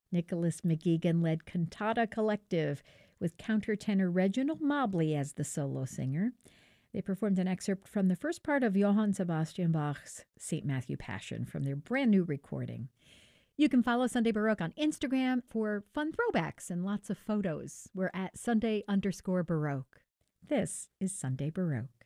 Nicholas McGeegan led Cantata Collective with countertenor Reginald Mobley as the solo singer. They performed an excerpt from the first part of Johann Sebastian Bach's St. Matthew Passion from their brand new recording. You can follow Sunday Baroque on Instagram for fun throwbacks and lots of photos. We're at Sunday_Baroque. This is Sunday Baroque.